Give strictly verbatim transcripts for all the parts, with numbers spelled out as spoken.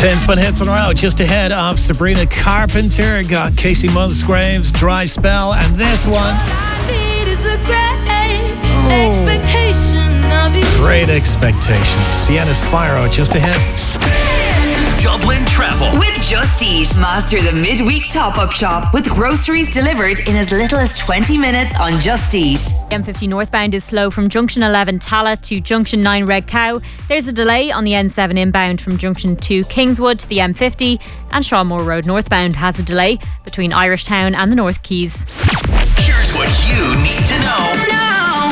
Ten spin hits in a row, just ahead of Sabrina Carpenter. Got Casey Musgraves, Dry Spell, and this one. Oh, great expectations. Sienna Spyro, just ahead. Dublin Travel with Just Eat. Master the midweek top-up shop with groceries delivered in as little as twenty minutes on Just Eat. M fifty northbound is slow from junction eleven Tala to junction nine Red Cow. There's a delay on the N seven inbound from junction two Kingswood to the M fifty, and Shawmore Road northbound has a delay between Irishtown and the North Quays. Here's what you need to know now.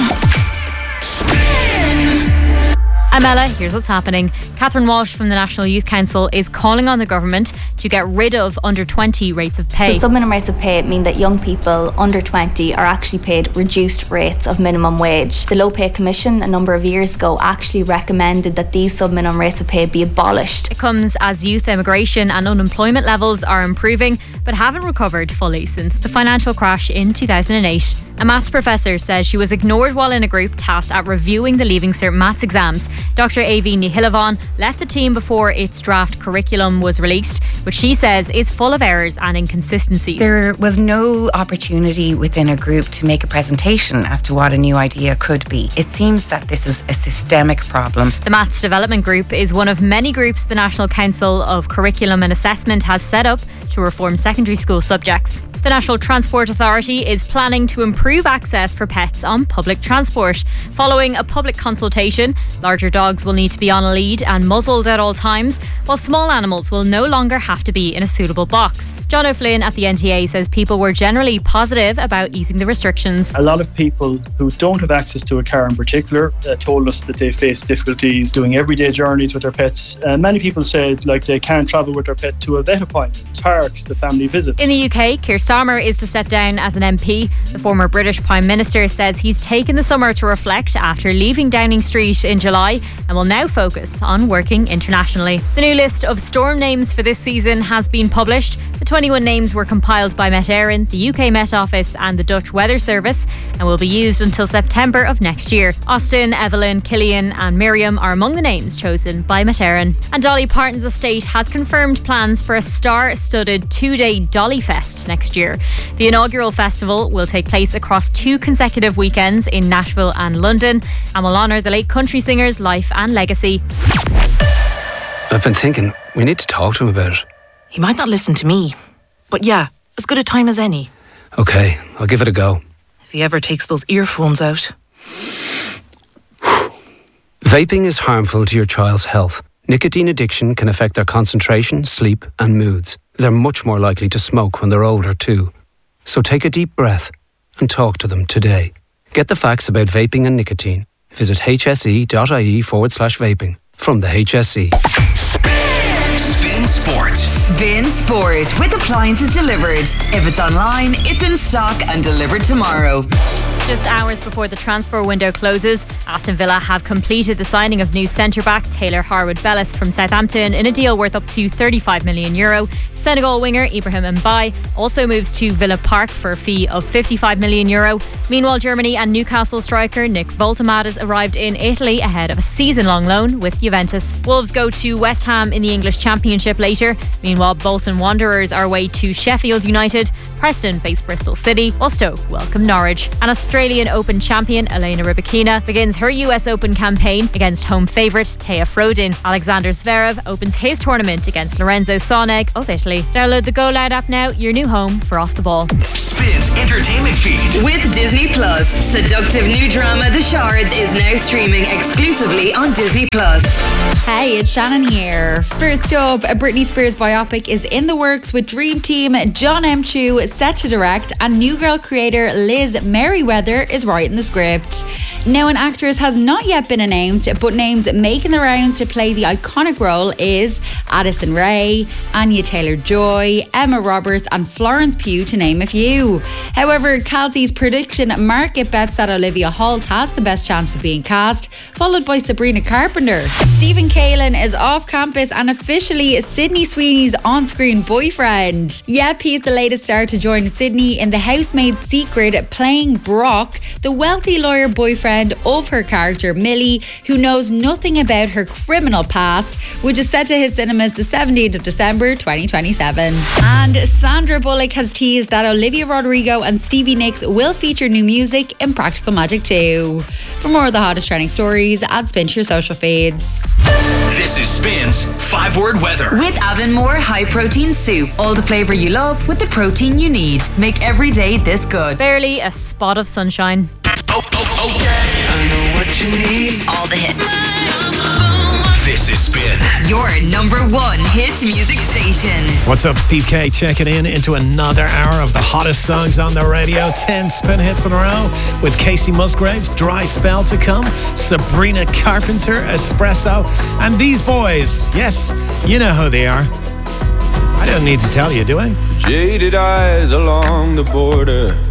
I'm Ella, here's what's happening. Catherine Walsh from the National Youth Council is calling on the government to get rid of under twenty rates of pay. The sub-minimum rates of pay mean that young people under twenty are actually paid reduced rates of minimum wage. The Low Pay Commission a number of years ago actually recommended that these sub-minimum rates of pay be abolished. It comes as youth immigration and unemployment levels are improving but haven't recovered fully since the financial crash in two thousand eight. A maths professor says she was ignored while in a group tasked at reviewing the Leaving Cert maths exams. Doctor Avi Nihilavan left the team before its draft curriculum was released, which she says is full of errors and inconsistencies. There was no opportunity within a group to make a presentation as to what a new idea could be. It seems that this is a systemic problem. The Maths Development Group is one of many groups the National Council of Curriculum and Assessment has set up to reform secondary school subjects. The National Transport Authority is planning to improve access for pets on public transport. Following a public consultation, larger dogs will need to be on a lead and muzzled at all times, while small animals will no longer have to be in a suitable box. John O'Flynn at the N T A says people were generally positive about easing the restrictions. A lot of people who don't have access to a car in particular uh, told us that they face difficulties doing everyday journeys with their pets. Uh, many people said like they can't travel with their pet to a vet appointment, parks, the family visits. In the U K, Keir Starmer is to step down as an M P. The former British Prime Minister says he's taken the summer to reflect after leaving Downing Street in July and will now focus on working internationally. The new list of storm names for this season has been published. The twenty-one names were compiled by Met Éireann, the U K Met Office and the Dutch Weather Service and will be used until September of next year. Austin, Evelyn, Killian and Miriam are among the names chosen by Met Éireann. And Dolly Parton's estate has confirmed plans for a star-studded two-day Dolly Fest next year. The inaugural festival will take place across two consecutive weekends in Nashville and London and will honour the late country singer's life and legacy. I've been thinking, we need to talk to him about it. He might not listen to me, but yeah, as good a time as any. Okay, I'll give it a go. If he ever takes those earphones out. Vaping is harmful to your child's health. Nicotine addiction can affect their concentration, sleep and moods. They're much more likely to smoke when they're older too. So take a deep breath and talk to them today. Get the facts about vaping and nicotine. Visit hse.ie forward slash vaping from the H S E. Spin Sport. Spin Sport with appliances delivered. If it's online, it's in stock and delivered tomorrow. Just hours before the transfer window closes, Aston Villa have completed the signing of new centre-back Taylor Harwood-Bellis from Southampton in a deal worth up to thirty-five million euro. Senegal winger Ibrahim Mbaye also moves to Villa Park for a fee of fifty-five million euro. Meanwhile, Germany and Newcastle striker Nick Woltemade has arrived in Italy ahead of a season-long loan with Juventus. Wolves go to West Ham in the English Championship later. Meanwhile, Bolton Wanderers are away to Sheffield United. Preston face Bristol City, while Stoke welcome Norwich. An Australian Open champion, Elena Rybakina, begins her U S Open campaign against home favourite Taya Frodin. Alexander Zverev opens his tournament against Lorenzo Sonego of Italy. Download the Go Loud app now, your new home for Off the Ball. Spins entertainment feed. With Disney Plus, seductive new drama The Shards is now streaming exclusively on Disney Plus. Hey, it's Shannon here. First up, a Britney Spears biopic is in the works with Dream Team John M. Chu set to direct, and New Girl creator Liz Merriweather is writing the script. Now, an actress has not yet been announced, but names making the rounds to play the iconic role is Addison Rae, Anya Taylor-Joy, Emma Roberts and Florence Pugh, to name a few. However, Kelsey's prediction market bets that Olivia Holt has the best chance of being cast, followed by Sabrina Carpenter. Stephen Kalan is off campus and officially Sydney Sweeney's on-screen boyfriend. Yep, he's the latest star to join Sydney in The Housemaid's Secret, playing Brock, the wealthy lawyer boyfriend of her character Millie, who knows nothing about her criminal past, which is set to hit cinemas time is the seventeenth of December twenty twenty-seven. And Sandra Bullock has teased that Olivia Rodrigo and Stevie Nicks will feature new music in Practical Magic two. For more of the hottest trending stories, add Spin to your social feeds. This is Spin's five-word weather. With Avonmore High Protein Soup. All the flavour you love with the protein you need. Make every day this good. Barely a spot of sunshine. Oh, oh, okay. I know what you need. All the hits. This is Spin. Your number one hit music station. What's up, Steve K? Checking in into another hour of the hottest songs on the radio. ten Spin hits in a row with Casey Musgraves, Dry Spell to come, Sabrina Carpenter, Espresso, and these boys. Yes, you know who they are. I don't need to tell you, do I? Jaded eyes along the border,